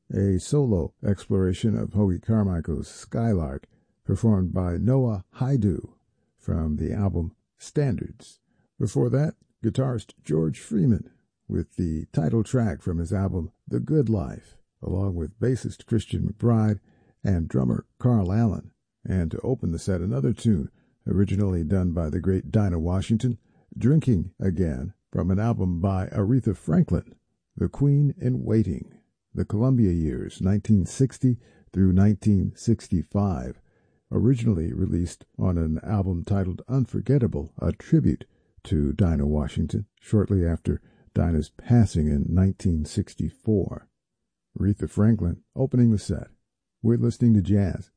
a solo exploration of Hoagy Carmichael's Skylark, performed by Noah Haidu from the album Standards. Before that, guitarist George Freeman with the title track from his album The Good Life, along with bassist Christian McBride and drummer Carl Allen. And to open the set, another tune originally done by the great Dinah Washington, Drinking Again, from an album by Aretha Franklin, The Queen in Waiting, the Columbia years 1960 through 1965, originally released on an album titled Unforgettable, a tribute to Dinah Washington, shortly after Dinah's passing in 1964. Aretha Franklin opening the set. We're listening to jazz